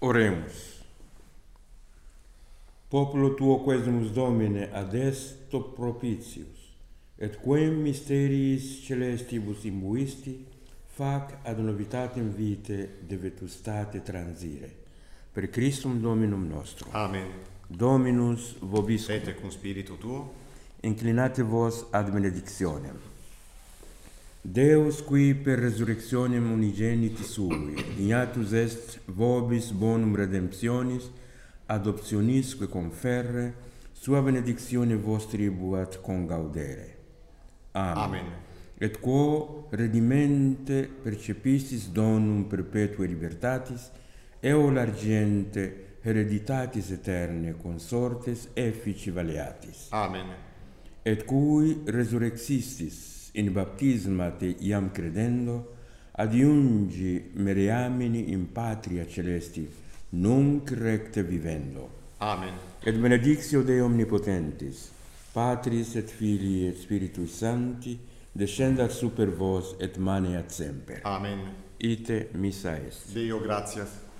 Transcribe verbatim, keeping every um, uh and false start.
Oremus. Populo tuo quesumus Domine ad esto propitius, et quem mysteriis celestibus imbuisti, fac ad novitatem vitae de vetustate transire. Per Christum Dominum nostrum. Amen. Dominus vobiscum. Et cum spiritu tuo. Inclinate vos ad benedictionem. Deus, qui per resurrectionem unigeniti sui, dignatus est vobis bonum redemptionis, adoptionisque conferre, sua benedictione vos tribuat congaudere. Amen. Amen. Et quo redimente percepistis donum perpetuae libertatis, eo largiente hereditatis eterne consortes effici valeatis. Amen. Et cui resurrexistis in baptisma te iam credendo, adiungi mereamini in patria celesti, nunc recte vivendo. Amen. Et benedictio Dei omnipotentis, Patris et Filii et Spiritui Sancti, descendat super vos et maneat semper. Amen. Ite missa est. Deo gratias.